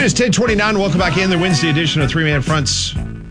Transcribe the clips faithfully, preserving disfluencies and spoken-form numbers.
is ten twenty-nine. Welcome back in the Wednesday edition of Three Man Fronts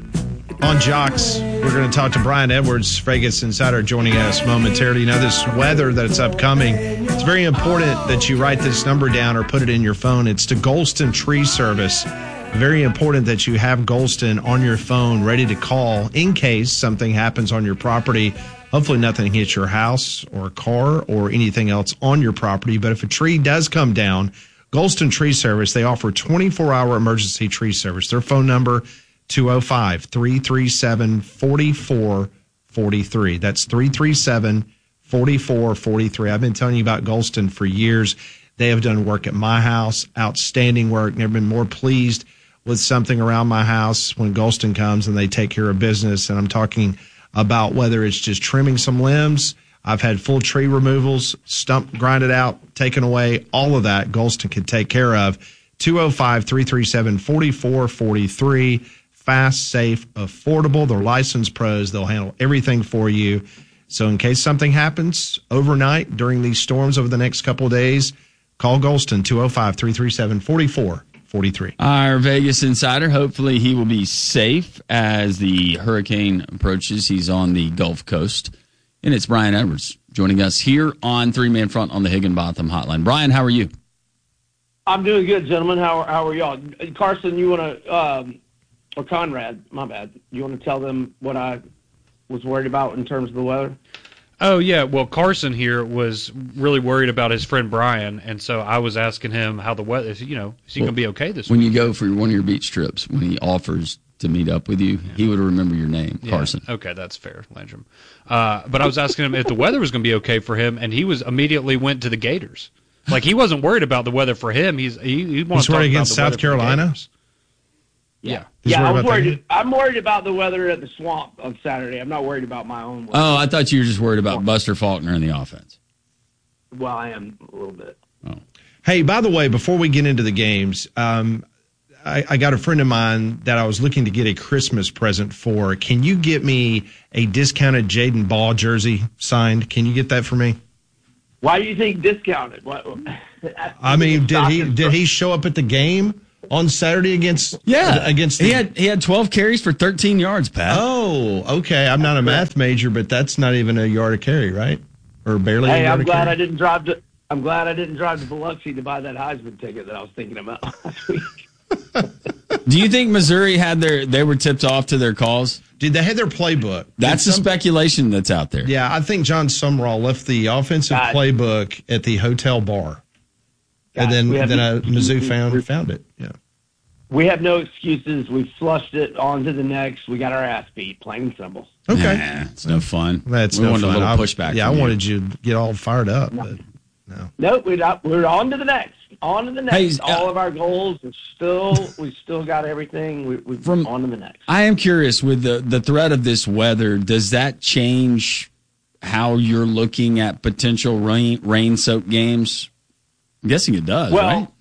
on Jocks. We're going to talk to Brian Edwards, Vegas Insider, joining us momentarily. You know, this weather that's upcoming, it's very important that you write this number down or put it in your phone. It's to Golston Tree Service. Very important that you have Golston on your phone ready to call in case something happens on your property. Hopefully nothing hits your house or a car or anything else on your property. But if a tree does come down, Golston Tree Service, they offer twenty-four hour emergency tree service. Their phone number, two oh five, three three seven, four four four three. That's three three seven, four four four three. I've been telling you about Golston for years. They have done work at my house, outstanding work. Never been more pleased with something around my house when Golston comes and they take care of business. And I'm talking about whether it's just trimming some limbs. I've had full tree removals, stump grinded out, taken away, all of that Golston can take care of. two oh five, three three seven, four four four three. Fast, safe, affordable. They're licensed pros. They'll handle everything for you. So in case something happens overnight during these storms over the next couple of days, call Golston, two oh five, three three seven, four four four three. Our Vegas Insider, hopefully he will be safe as the hurricane approaches. He's on the Gulf Coast. And it's Brian Edwards joining us here on Three Man Front on the Higginbotham Hotline. Brian, how are you? I'm doing good, gentlemen. How, how are y'all? Carson, you want to, um, or Conrad, my bad, you want to tell them what I was worried about in terms of the weather? Oh, yeah. Well, Carson here was really worried about his friend Brian, and so I was asking him how the weather is. You know, is he well, going to be okay this when week? When you go for one of your beach trips, when he offers to meet up with you, he would remember your name, yeah. Carson. Okay, that's fair, Landrum. Uh, but I was asking him if the weather was going to be okay for him, and he was immediately went to the Gators. Like, he wasn't worried about the weather for him. He's he, he wants He's to talk worried about against the South weather Carolina. Yeah. He's yeah, worried I was about worried. I'm worried about the weather at the swamp on Saturday. I'm not worried about my own weather. Oh, I thought you were just worried about Buster Faulkner in the offense. Well, I am a little bit. Oh. Hey, by the way, before we get into the games, um, I, I got a friend of mine that I was looking to get a Christmas present for. Can you get me a discounted Jaden Ball jersey signed? Can you get that for me? Why do you think discounted? What? I mean, did he did he show up at the game on Saturday against? Yeah, against the, the, he had he had twelve carries for thirteen yards. Pat. Oh, okay. I'm not a math major, but that's not even a yard a carry, right? Or barely. Hey, a yard I'm a glad carry? I didn't drive to. I'm glad I didn't drive to Biloxi to buy that Heisman ticket that I was thinking about last week. Do you think Missouri had their they were tipped off to their calls? Did they had their playbook? That's the some, speculation that's out there. Yeah, I think John Sumrall left the offensive God. playbook at the hotel bar, God, and then then a Mizzou found found it. Yeah, we have no excuses. We flushed it on to the next. We got our ass beat, plain and simple. Okay, nah, it's no fun. That's we no wanted fun. a little I, pushback. Yeah, I you. wanted you to get all fired up, no. but no. Nope, we're not, we're on to the next. On to the next. Hey, all uh, of our goals are still. We still got everything. We, we're From, on to the next. I am curious with the the threat of this weather. Does that change how you're looking at potential rain rain soaked games? I'm guessing it does. Well, right?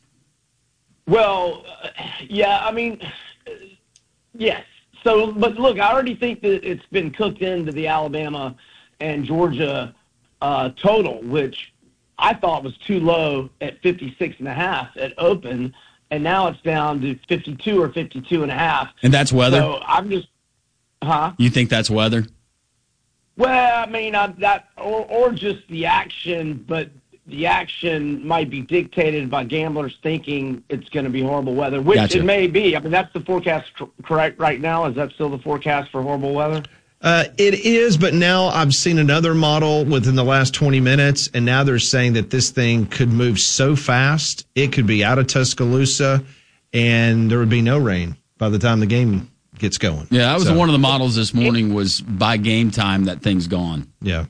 well, uh, yeah. I mean, uh, yes. So, but look, I already think that it's been cooked into the Alabama and Georgia uh, total, which I thought was too low at fifty-six and a half at open, and now it's down to fifty-two or fifty-two and a half. And that's weather? So I'm just, huh? You think that's weather? Well, I mean, I, that or, or just the action, but the action might be dictated by gamblers thinking it's going to be horrible weather, which Gotcha. it may be. I mean, that's the forecast c- correct right now. Is that still the forecast for horrible weather? Uh, it is, but now I've seen another model within the last twenty minutes, and now they're saying that this thing could move so fast, it could be out of Tuscaloosa, and there would be no rain by the time the game gets going. Yeah, that was so, one of the models this morning was by game time that thing's gone. Yeah.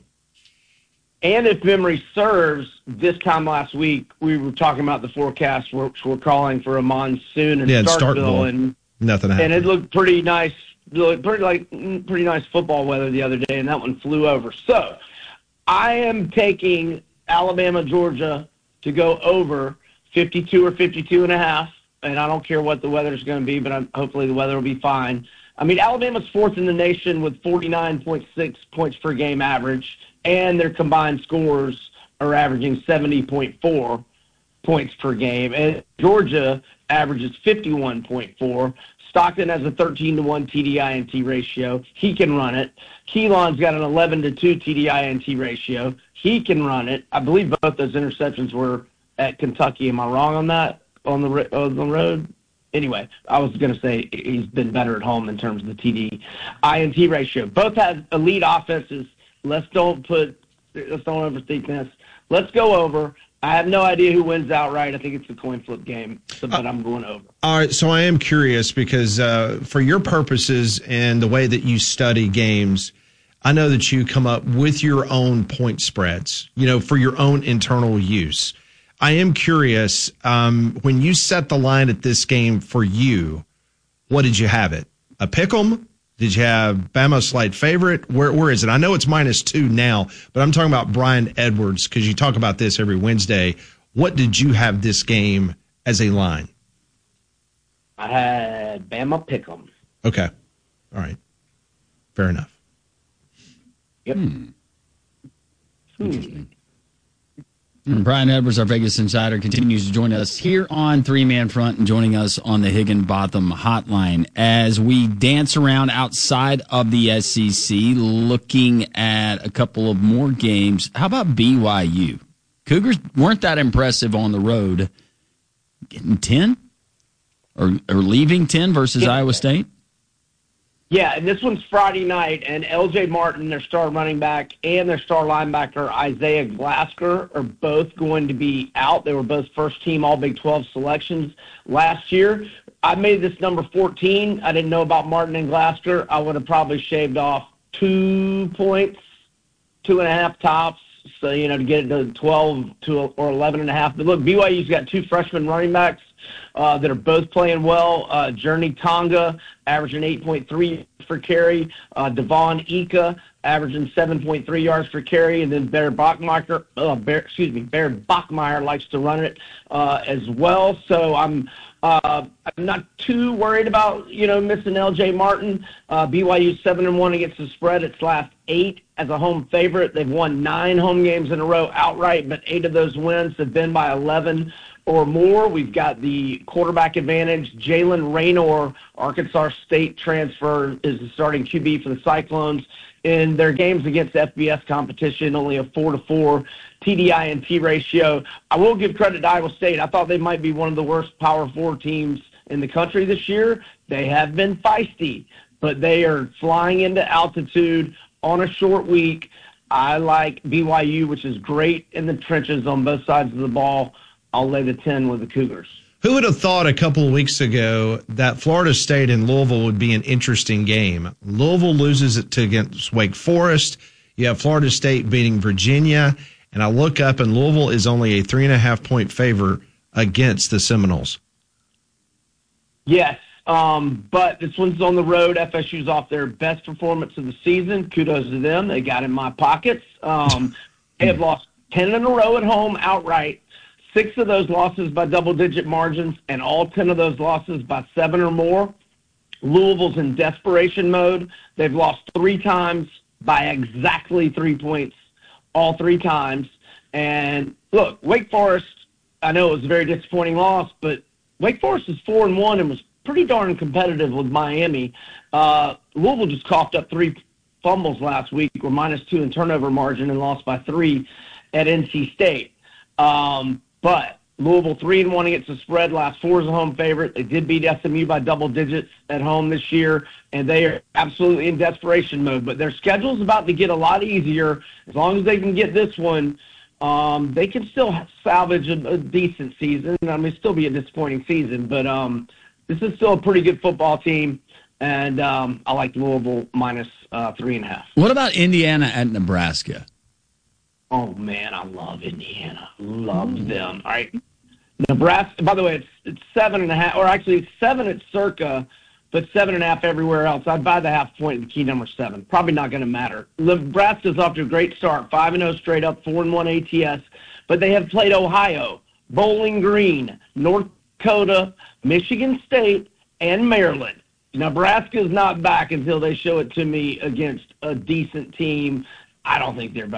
And if memory serves, this time last week, we were talking about the forecast, which we're calling for a monsoon in yeah, in Starkville, Starkville, and nothing happened. And it looked pretty nice. Pretty like pretty nice football weather the other day, and that one flew over. So I am taking Alabama, Georgia to go over fifty-two or fifty-two and a half, and I don't care what the weather is going to be, but I'm, hopefully the weather will be fine. I mean, Alabama's fourth in the nation with forty-nine point six points per game average, and their combined scores are averaging seventy point four. points per game, and Georgia averages fifty-one point four. Stockton has a thirteen to one T D I N T ratio. He can run it. Keelan's got an eleven to two T D I N T ratio. He can run it. I believe both those interceptions were at Kentucky. Am I wrong on that, on the, on the road? Anyway, I was going to say he's been better at home in terms of the T D I N T ratio. Both have elite offenses. Let's don't put, let's don't overthink this. Let's go over. I have no idea who wins outright. I think it's a coin flip game, so, but I'm going over. All right, so I am curious because uh, for your purposes and the way that you study games, I know that you come up with your own point spreads, you know, for your own internal use. I am curious, um, when you set the line at this game for you, what did you have it? A pick 'em? Did you have Bama slight favorite? Where Where is it? I know it's minus two now, but I'm talking about Brian Edwards because you talk about this every Wednesday. What did you have this game as a line? I had Bama pick 'em. Okay. All right. Fair enough. Yep. Hmm. Interesting. And Brian Edwards, our Vegas insider, continues to join us here on Three Man Front and joining us on the Higginbotham Hotline as we dance around outside of the S E C, looking at a couple of more games. How about B Y U? Cougars weren't that impressive on the road. Getting ten? Or, or leaving ten versus yeah. Iowa State? Yeah, and this one's Friday night, and L J Martin, their star running back, and their star linebacker, Isaiah Glasker, are both going to be out. They were both first-team All-Big twelve selections last year. I made this number fourteen. I didn't know about Martin and Glasker. I would have probably shaved off two points, two and a half tops, so, you know, to get it to twelve to or eleven and a half. But, look, B Y U's got two freshman running backs uh, that are both playing well. Uh, Journey Tonga averaging eight point three for carry. Uh, Devon Ika averaging seven point three yards per carry. And then Bear Bachmeyer, uh, Bear, excuse me, Bear Bachmeyer likes to run it uh, as well. So I'm uh, I'm not too worried about, you know, missing L J Martin. Uh, B Y U seven and one against the spread. Its last eight as a home favorite. They've won nine home games in a row outright, but eight of those wins have been by eleven or more. We've got the quarterback advantage. Jalen Raynor, Arkansas State transfer, is the starting Q B for the Cyclones. In their games against F B S competition, only a four to four T D I N T ratio. I will give credit to Iowa State. I thought they might be one of the worst Power Four teams in the country this year. They have been feisty, but they are flying into altitude on a short week. I like B Y U, which is great in the trenches on both sides of the ball. I'll lay the ten with the Cougars. Who would have thought a couple of weeks ago that Florida State and Louisville would be an interesting game? Louisville loses it to against Wake Forest. You have Florida State beating Virginia. And I look up, and Louisville is only a three and a half point favor against the Seminoles. Yes, um, but this one's on the road. F S U's off their best performance of the season. Kudos to them. They got in my pockets. Um, they have lost ten in a row at home outright. Six of those losses by double-digit margins, and all ten of those losses by seven or more. Louisville's in desperation mode. They've lost three times by exactly three points, all three times. And, look, Wake Forest, I know it was a very disappointing loss, but Wake Forest is four and one and was pretty darn competitive with Miami. Uh, Louisville just coughed up three fumbles last week, were minus two in turnover margin, and lost by three at N C State. Um, but Louisville three and one against the spread. Last four is a home favorite. They did beat S M U by double digits at home this year, and they are absolutely in desperation mode. But their schedule is about to get a lot easier. As long as they can get this one, um, they can still salvage a, a decent season. I mean, still be a disappointing season, but um, this is still a pretty good football team, and um, I like Louisville minus uh, three and a half. What about Indiana at Nebraska? Oh, man, I love Indiana. Love mm. them. All right. Nebraska, by the way, it's it's seven and a half, or actually it's seven at Circa, but seven and a half everywhere else. I'd buy the half point in the key number seven. Probably not going to matter. Nebraska's off to a great start, five and oh straight up, four and one A T S, but they have played Ohio, Bowling Green, North Dakota, Michigan State, and Maryland. Nebraska's not back until they show it to me against a decent team. I don't think they're back.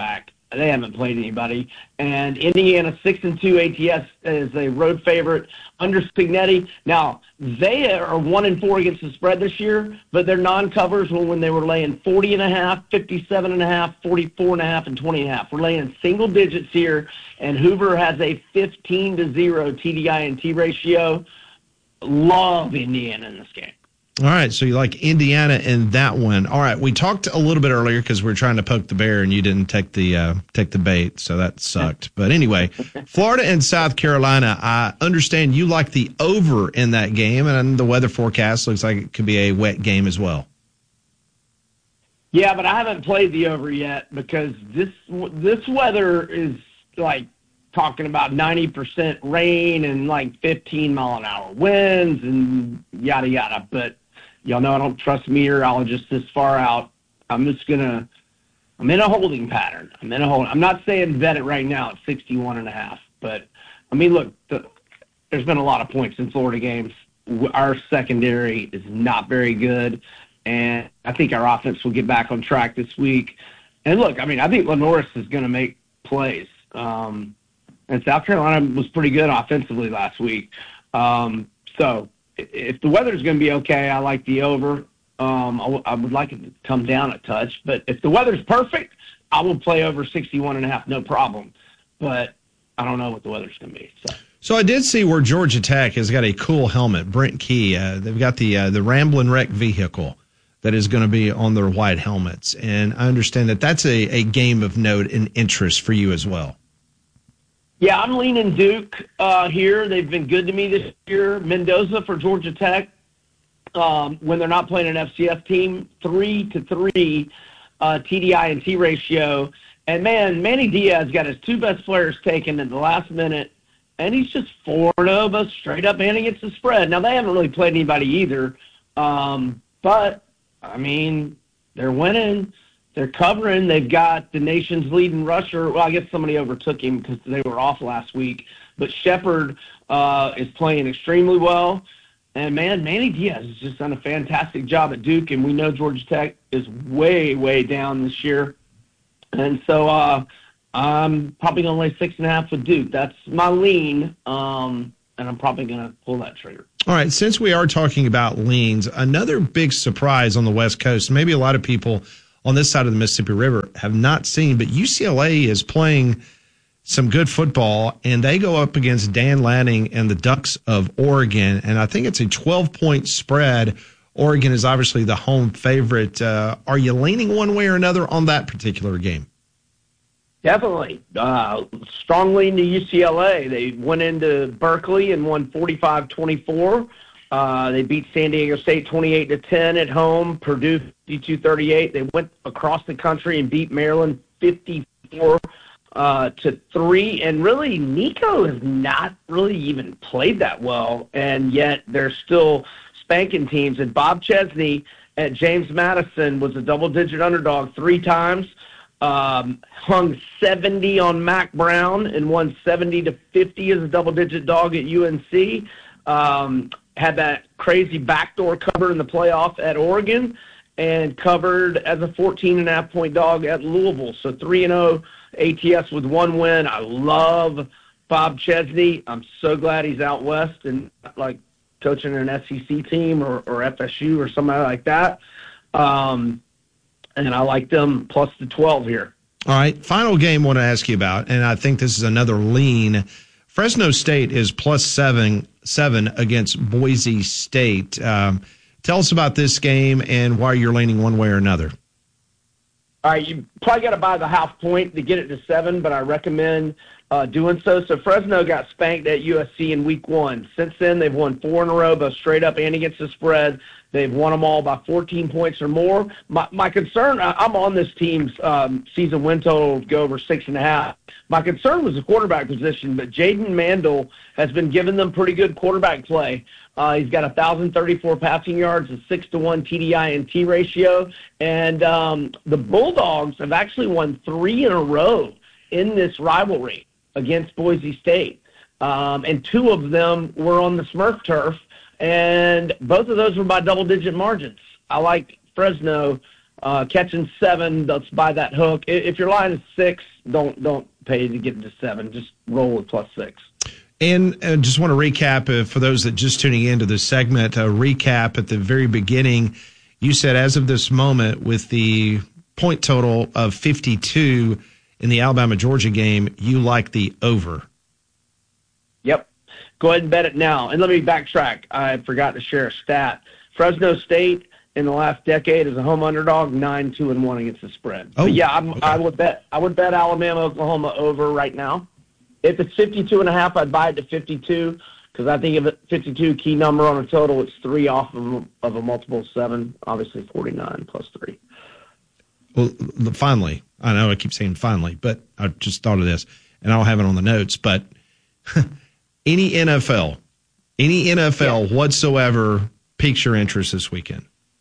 they haven't played anybody. And Indiana six and two A T S is a road favorite under Spagnetti. Now they are one and four against the spread this year, but their non-covers were when they were laying forty and a half, fifty-seven and a half, forty-four and a half, and twenty and a half. We're laying single digits here, and Hoover has a fifteen to zero T D I and T ratio. Love Indiana in this game. All right, so you like Indiana in that one. All right, we talked a little bit earlier because we were trying to poke the bear and you didn't take the uh, take the bait, so that sucked. But anyway, Florida and South Carolina, I understand you like the over in that game, and the weather forecast looks like it could be a wet game as well. Yeah, but I haven't played the over yet because this this weather is like talking about ninety percent rain and like fifteen mile an hour winds and yada yada. But y'all know I don't trust meteorologists this far out. I'm just gonna, I'm in a holding pattern. I'm in a hold. I'm not saying bet it right now at sixty-one and a half, but I mean, look, the, there's been a lot of points in Florida games. Our secondary is not very good, and I think our offense will get back on track this week. And look, I mean, I think Lenoris is going to make plays. Um, and South Carolina was pretty good offensively last week. Um, so if the weather is going to be okay, I like the over. Um, I, w- I would like it to come down a touch. But if the weather's perfect, I will play over sixty-one and a half, no problem. But I don't know what the weather's going to be. So. So I did see where Georgia Tech has got a cool helmet. Brent Key, uh, they've got the uh, the Ramblin' Wreck vehicle that is going to be on their white helmets. And I understand that that's a, a game of note and interest for you as well. Yeah, I'm leaning Duke uh, here. They've been good to me this year. Mendoza for Georgia Tech, um, when they're not playing an F C S team, three to three uh, T D I and T ratio. And, man, Manny Diaz got his two best players taken at the last minute, and he's just four and oh, but straight up and against the spread. Now, they haven't really played anybody either, um, but, I mean, they're winning. They're covering. They've got the nation's leading rusher. Well, I guess somebody overtook him because they were off last week. But Shepard uh, is playing extremely well. And, man, Manny Diaz has just done a fantastic job at Duke, and we know Georgia Tech is way, way down this year. And so uh, I'm probably going to lay six and a half with Duke. That's my lean, um, and I'm probably going to pull that trigger. All right, since we are talking about leans, another big surprise on the West Coast, maybe a lot of people – on this side of the Mississippi River have not seen, but U C L A is playing some good football, and they go up against Dan Lanning and the Ducks of Oregon, and I think it's a twelve-point spread. Oregon is obviously the home favorite. Uh, are you leaning one way or another on that particular game? Definitely. Uh, strong lean to U C L A. They went into Berkeley and won forty-five twenty-four. Uh, they beat San Diego State twenty-eight to ten at home, Purdue fifty-two thirty-eight. They went across the country and beat Maryland fifty-four uh, to three. And really, Nico has not really even played that well, and yet they're still spanking teams. And Bob Chesney at James Madison was a double-digit underdog three times, um, hung seventy on Mac Brown and won seventy to fifty as a double-digit dog at U N C. Um, had that crazy backdoor cover in the playoff at Oregon and covered as a fourteen and a half point dog at Louisville. So three and oh A T S with one win. I love Bob Chesney. I'm so glad he's out west and like coaching an S E C team or, or F S U or somebody like that. Um, and I like them plus the twelve here. All right, final game I want to ask you about, and I think this is another lean. Fresno State is plus seven seven against Boise State. Um, tell us about this game and why you're leaning one way or another. All right, you probably got to buy the half point to get it to seven, but I recommend uh, doing so. So Fresno got spanked at U S C in week one. Since then, they've won four in a row, both straight up and against the spread. They've won them all by fourteen points or more. My, my concern, I'm on this team's um, season win total to go over six and a half. My concern was the quarterback position, but Jaden Mandel has been giving them pretty good quarterback play. Uh, he's got one thousand thirty-four passing yards, a six to one T D I and T ratio, and um, the Bulldogs have actually won three in a row in this rivalry against Boise State, um, and two of them were on the Smurf turf, and both of those were by double-digit margins. I like Fresno uh, catching seven. Let's buy that hook. If your line is six, don't don't pay to get to seven. Just roll with plus six. And uh, just want to recap uh, for those that just tuning into this segment, a recap at the very beginning. You said as of this moment, with the point total of fifty-two in the Alabama-Georgia game, you like the over. Yep. Go ahead and bet it now. And let me backtrack. I forgot to share a stat. Fresno State in the last decade as a home underdog, nine two and one against the spread. Oh, but yeah, I'm, okay. I would bet. I would bet Alabama Oklahoma over right now. If it's fifty-two and a half, I'd buy it to fifty-two because I think if it's fifty-two key number on a total, it's three off of, of a multiple of seven. Obviously, forty-nine plus three. Well, finally, I know I keep saying finally, but I just thought of this, and I don't have it on the notes. But any N F L, any N F L yeah. whatsoever piques your interest this weekend?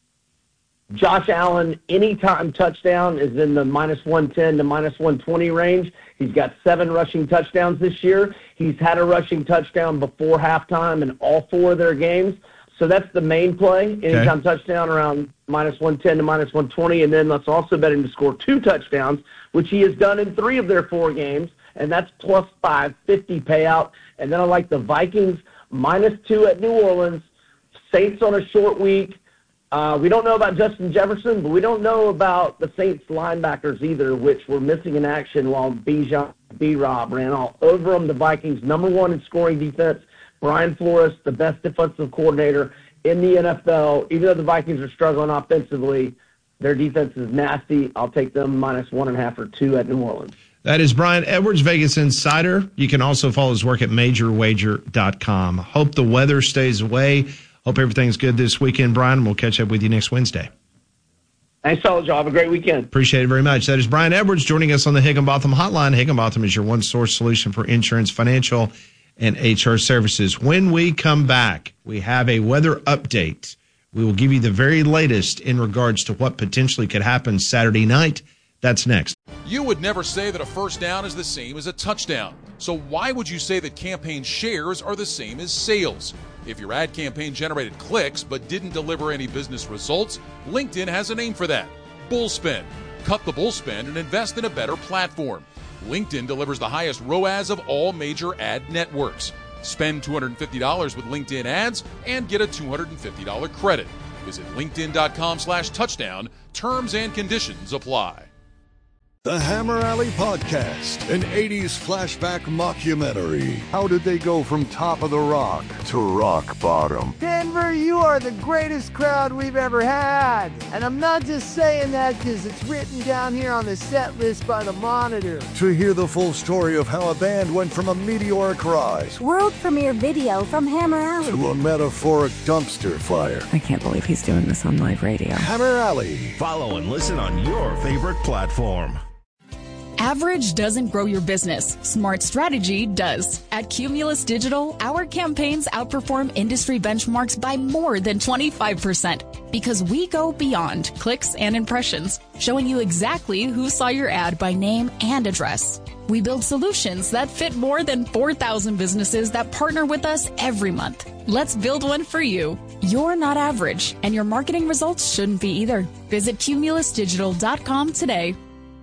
Josh Allen, anytime touchdown is in the minus one ten to minus one twenty range. He's got seven rushing touchdowns this year. He's had a rushing touchdown before halftime in all four of their games. So that's the main play. Anytime okay. touchdown around minus one ten to minus one twenty. And then let's also bet him to score two touchdowns, which he has done in three of their four games. And that's plus five fifty payout. And then I like the Vikings minus two at New Orleans. Saints on a short week. Uh, we don't know about Justin Jefferson, but we don't know about the Saints linebackers either, which were missing in action while Bijan, B-Rob ran all over them. The Vikings, number one in scoring defense. Brian Flores, the best defensive coordinator in the N F L. Even though the Vikings are struggling offensively, their defense is nasty. I'll take them minus one and a half or two at New Orleans. That is Brian Edwards, Vegas Insider. You can also follow his work at major wager dot com. Hope the weather stays away. Hope everything's good this weekend, Brian. We'll catch up with you next Wednesday. Thanks, fellas. Y'all have a great weekend. Appreciate it very much. That is Brian Edwards joining us on the Higginbotham Hotline. Higginbotham is your one-source solution for insurance, financial, and H R services. When we come back, we have a weather update. We will give you the very latest in regards to what potentially could happen Saturday night. That's next. You would never say that a first down is the same as a touchdown. So why would you say that campaign shares are the same as sales? If your ad campaign generated clicks but didn't deliver any business results, LinkedIn has a name for that. Bullspend. Cut the bullspend and invest in a better platform. LinkedIn delivers the highest R O A S of all major ad networks. Spend two hundred fifty dollars with LinkedIn ads and get a two hundred fifty dollars credit. Visit linkedin.com slash touchdown. Terms and conditions apply. The Hammer Alley Podcast, an eighties flashback mockumentary. How did they go from top of the rock to rock bottom? Denver, you are the greatest crowd we've ever had. And I'm not just saying that because it's written down here on the set list by the Monitor. To hear the full story of how a band went from a meteoric rise, world premiere video from Hammer Alley, to a metaphoric dumpster fire. I can't believe he's doing this on live radio. Hammer Alley. Follow and listen on your favorite platform. Average doesn't grow your business. Smart strategy does. At Cumulus Digital, our campaigns outperform industry benchmarks by more than twenty-five percent because we go beyond clicks and impressions, showing you exactly who saw your ad by name and address. We build solutions that fit more than four thousand businesses that partner with us every month. Let's build one for you. You're not average, and your marketing results shouldn't be either. Visit cumulus digital dot com today.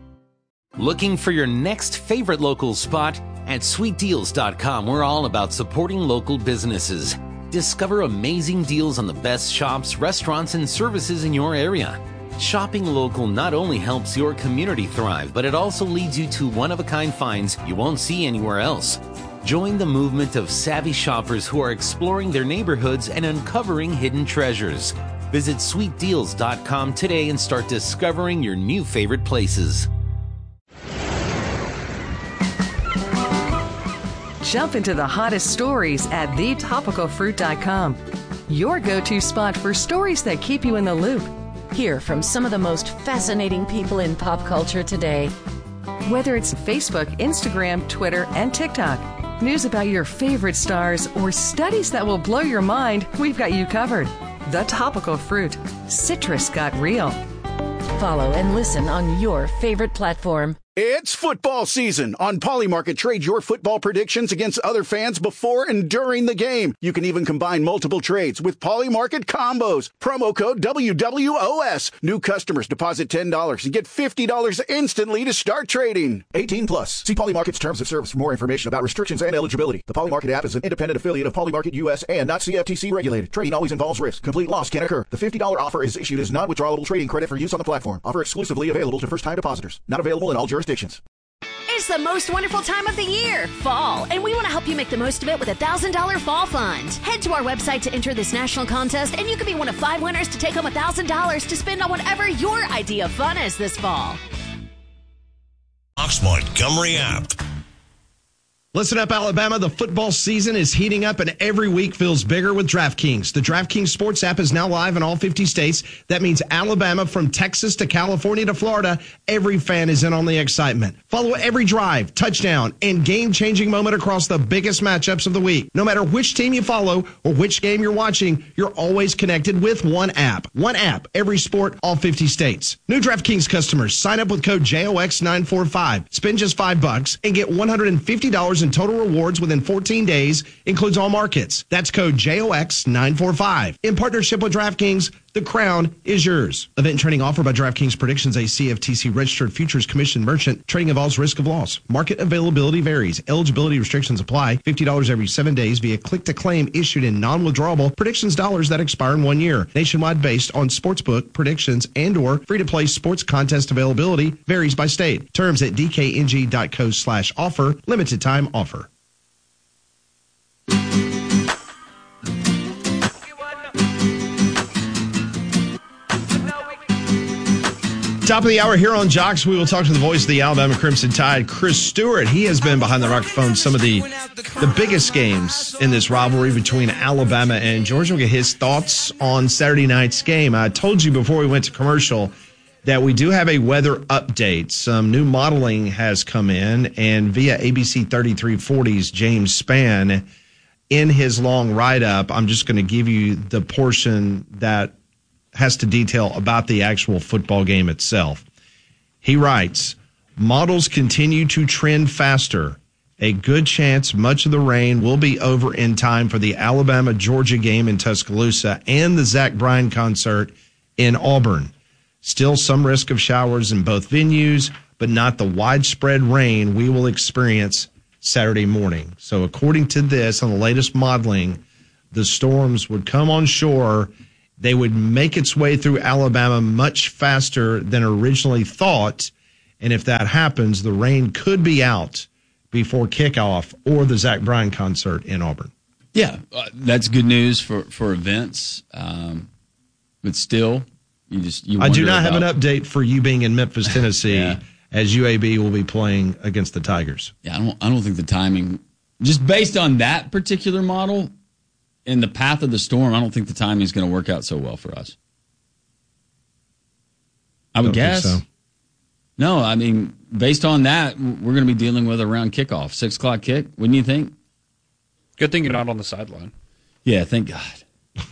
Looking for your next favorite local spot? At sweet deals dot com, we're all about supporting local businesses. Discover amazing deals on the best shops, restaurants, and services in your area. Shopping local not only helps your community thrive, but it also leads you to one-of-a-kind finds you won't see anywhere else. Join the movement of savvy shoppers who are exploring their neighborhoods and uncovering hidden treasures. Visit sweet deals dot com today and start discovering your new favorite places. Jump into the hottest stories at the topical fruit dot com. Your go-to spot for stories that keep you in the loop. Hear from some of the most fascinating people in pop culture today. Whether it's Facebook, Instagram, Twitter, and TikTok, news about your favorite stars, or studies that will blow your mind, we've got you covered. The Topical Fruit. Citrus got real. Follow and listen on your favorite platform. It's football season. On Polymarket, trade your football predictions against other fans before and during the game. You can even combine multiple trades with Polymarket combos. Promo code W W O S. New customers deposit ten dollars and get fifty dollars instantly to start trading. eighteen plus. See Polymarket's terms of service for more information about restrictions and eligibility. The Polymarket app is an independent affiliate of Polymarket U S and not C F T C regulated. Trading always involves risk. Complete loss can occur. The fifty dollars offer is issued as non-withdrawable trading credit for use on the platform. Offer exclusively available to first-time depositors. Not available in all jurisdictions. It's the most wonderful time of the year, fall, and we want to help you make the most of it with a one thousand dollars Fall Fund. Head to our website to enter this national contest, and you could be one of five winners to take home one thousand dollars to spend on whatever your idea of fun is this fall. Fox Montgomery app. Listen up, Alabama. The football season is heating up, and every week feels bigger with DraftKings. The DraftKings Sports app is now live in all fifty states. That means Alabama, from Texas to California to Florida, every fan is in on the excitement. Follow every drive, touchdown, and game-changing moment across the biggest matchups of the week. No matter which team you follow or which game you're watching, you're always connected with one app. One app, every sport, all fifty states. New DraftKings customers, sign up with code J O X nine four five. Spend just five bucks and get one hundred fifty dollars in total rewards within fourteen days, includes all markets. That's code J O X nine four five. In partnership with DraftKings, the crown is yours. Event and trading offered by DraftKings Predictions, a C F T C registered futures commission merchant. Trading involves risk of loss. Market availability varies. Eligibility restrictions apply. fifty dollars every seven days via click-to-claim issued in non-withdrawable predictions dollars that expire in one year. Nationwide based on sportsbook predictions and or free-to-play sports contest availability varies by state. Terms at d k n g dot co slash offer. Limited time offer. Top of the hour here on Jocks, we will talk to the voice of the Alabama Crimson Tide, Chris Stewart. He has been behind the microphone some of the the biggest games in this rivalry between Alabama and Georgia. We'll get his thoughts on Saturday night's game. I told you before we went to commercial that we do have a weather update. Some new modeling has come in, and via A B C thirty-three forty's James Spann, in his long write-up, I'm just going to give you the portion that has to detail about the actual football game itself. He writes, models continue to trend faster. A good chance much of the rain will be over in time for the Alabama-Georgia game in Tuscaloosa and the Zach Bryan concert in Auburn. Still some risk of showers in both venues, but not the widespread rain we will experience Saturday morning. So according to this, on the latest modeling, the storms would come on shore. They would make its way through Alabama much faster than originally thought. And if that happens, the rain could be out before kickoff or the Zach Bryan concert in Auburn. Yeah, uh, that's good news for, for events. Um, but still, you just you I do not about, have an update for you being in Memphis, Tennessee, yeah. as U A B will be playing against the Tigers. Yeah, I don't I don't think the timing, just based on that particular model, in the path of the storm, I don't think the timing is going to work out so well for us. I would guess. So. No, I mean, based on that, we're going to be dealing with around kickoff, six o'clock kick. Wouldn't you think? Good thing you're not on the sideline. Yeah, thank God.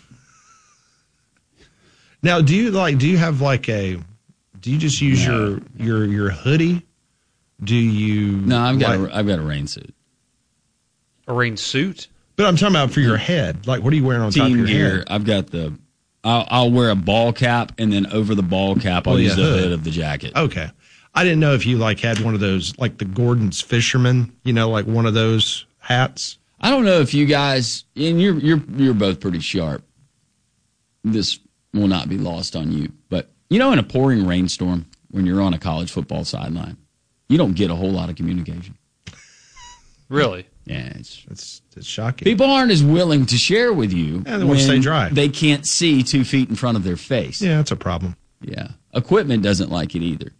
Now, do you like? Do you have like a? Do you just use no. your your your hoodie? Do you? No, I've got like, a, I've got a rain suit. A rain suit? But I'm talking about for your head. Like, what are you wearing on Team top of your gear. head? I've got the. I'll, I'll wear a ball cap, and then over the ball cap, I'll oh, use yeah, the hood. hood of the jacket. Okay, I didn't know if you like had one of those, like the Gordon's fisherman. You know, like one of those hats. I don't know if you guys, and you're you're you're both pretty sharp. This will not be lost on you, but you know, in a pouring rainstorm, when you're on a college football sideline, you don't get a whole lot of communication. Really? Yeah, it's, it's it's shocking. People aren't as willing to share with you. Yeah, they want to stay dry. They can't see two feet in front of their face. Yeah, that's a problem. Yeah, equipment doesn't like it either.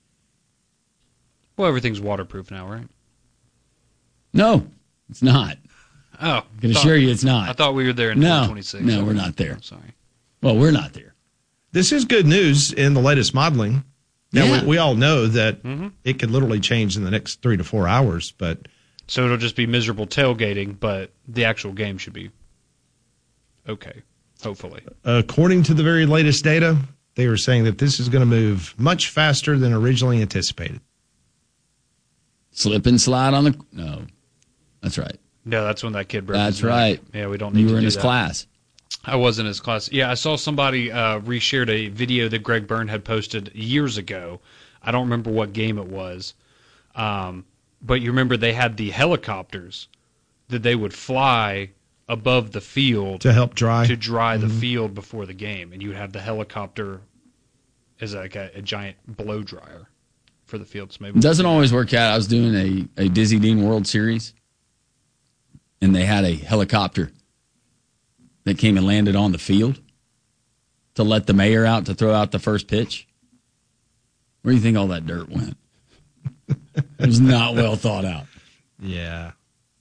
Well, everything's waterproof now, right? No, it's not. Oh, I can assure you, it's not. I thought we were there in no, twenty twenty-six. No, we're not there. I'm sorry. Well, we're not there. This is good news in the latest modeling. Now, yeah. we, we all know that mm-hmm. it could literally change in the next three to four hours, but. So it'll just be miserable tailgating, but the actual game should be okay, hopefully. According to the very latest data, they were saying that this is going to move much faster than originally anticipated. Slip and slide on the... No, that's right. No, that's when that kid broke That's his neck. right. Yeah, we don't need You to were in do his that. class. I was in his class. Yeah, I saw somebody uh, reshared a video that Greg Byrne had posted years ago. I don't remember what game it was. Um, but you remember they had the helicopters that they would fly above the field To help dry. to dry the Mhm. field before the game, and you would have the helicopter as like a, a giant blow dryer for the field. So maybe It doesn't always work out. I was doing a, a Dizzy Dean World Series, and they had a helicopter that came and landed on the field to let the mayor out to throw out the first pitch. Where do you think all that dirt went? It was not well thought out. Yeah.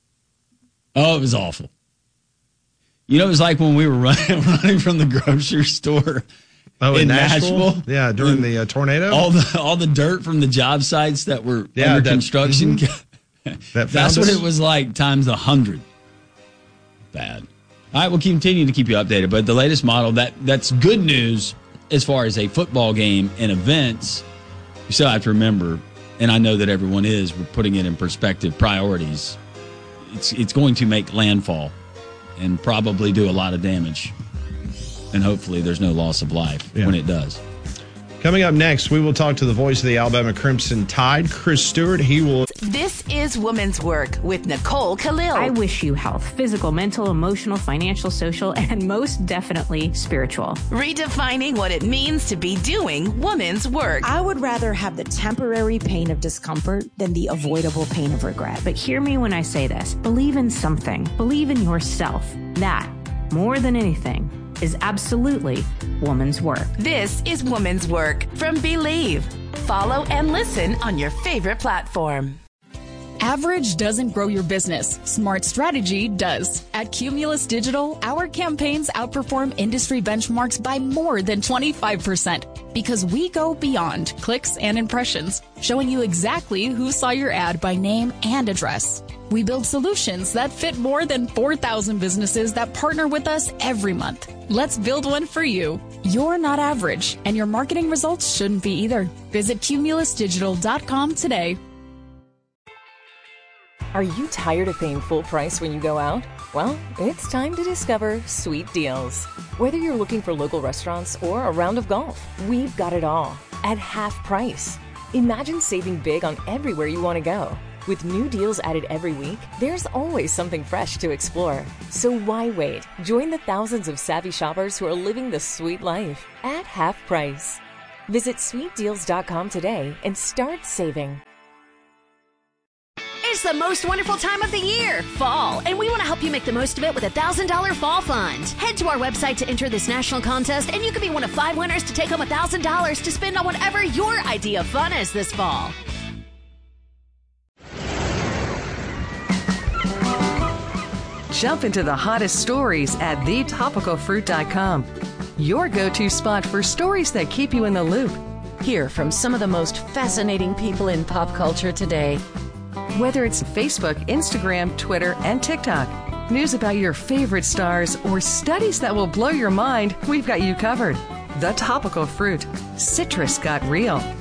Oh, it was awful. You know, it was like when we were running, running from the grocery store Oh, in, in Nashville? Nashville. Yeah, during the uh, tornado? All the all the dirt from the job sites that were Yeah, under that- construction. mhm. That That's found what us? it was like times a hundred. Bad. All right, we'll continue to keep you updated. But the latest model, that that's good news as far as a football game and events. You still have to remember, and I know that everyone is, we're putting it in perspective, priorities. It's it's going to make landfall and probably do a lot of damage. And hopefully there's no loss of life Yeah. when it does. Coming up next, we will talk to the voice of the Alabama Crimson Tide, Chris Stewart. He will... This is Women's Work with Nicole Khalil. I wish you health, physical, mental, emotional, financial, social, and most definitely spiritual. Redefining what it means to be doing women's work. I would rather have the temporary pain of discomfort than the avoidable pain of regret. But hear me when I say this. Believe in something. Believe in yourself. That, more than anything, is absolutely woman's work. This is Women's Work from Believe. Follow and listen on your favorite platform. Average doesn't grow your business. Smart strategy does. At Cumulus Digital, our campaigns outperform industry benchmarks by more than twenty-five percent because we go beyond clicks and impressions, showing you exactly who saw your ad by name and address. We build solutions that fit more than four thousand businesses that partner with us every month. Let's build one for you. You're not average, and your marketing results shouldn't be either. Visit cumulus digital dot com today. Are you tired of paying full price when you go out? Well, it's time to discover Sweet Deals. Whether you're looking for local restaurants or a round of golf, we've got it all at half price. Imagine saving big on everywhere you want to go. With new deals added every week, there's always something fresh to explore. So why wait? Join the thousands of savvy shoppers who are living the sweet life at half price. Visit sweet deals dot com today and start saving. It's the most wonderful time of the year, fall, and we want to help you make the most of it with a one thousand dollars fall fund. Head to our website to enter this national contest, and you could be one of five winners to take home one thousand dollars to spend on whatever your idea of fun is this fall. Jump into the hottest stories at the topical fruit dot com. Your go-to spot for stories that keep you in the loop. Hear from some of the most fascinating people in pop culture today. Whether it's Facebook, Instagram, Twitter, and TikTok, news about your favorite stars, or studies that will blow your mind, we've got you covered. The Topical Fruit. Citrus got real.